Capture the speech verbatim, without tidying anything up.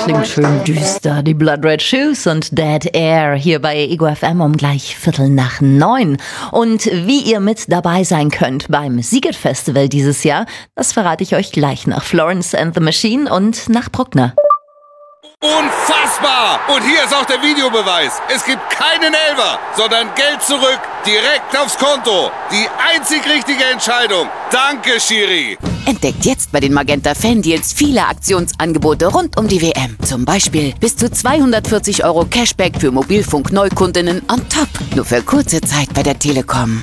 klingt schön düster. Die Blood Red Shoes und Dead Air hier bei Ego F M um gleich Viertel nach neun. Und wie ihr mit dabei sein könnt beim Sziget Festival dieses Jahr, das verrate ich euch gleich nach Florence and the Machine und nach Bruckner. Unfassbar! Und hier ist auch der Videobeweis. Es gibt keinen Elfer, sondern Geld zurück, direkt aufs Konto. Die einzig richtige Entscheidung. Danke, Schiri. Entdeckt jetzt bei den Magenta Fan Deals viele Aktionsangebote rund um die W M. Zum Beispiel bis zu zweihundertvierzig Euro Cashback für Mobilfunk-Neukundinnen on top. Nur für kurze Zeit bei der Telekom.